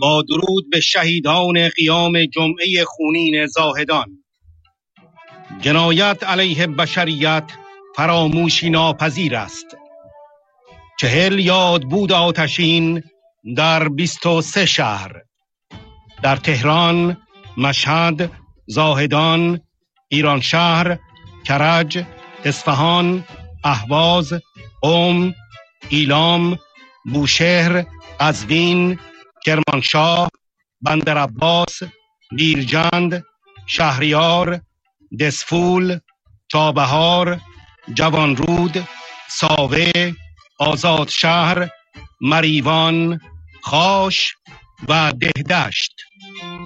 با درود به شهیدان قیام جمعه خونین زاهدان. جنایت علیه بشریت فراموشی ناپذیر است. 40 یادبود آتشین در 23 شهر، در تهران، مشهد، زاهدان، ایرانشهر، کرج، اصفهان، اهواز، قم، ایلام، بوشهر، قزوین، کرمانشاه، بندرعباس، بیرجند، شهریار، دسفول، چابهار، جوانرود، ساوه، آزادشهر، مریوان، خاش و دهدشت.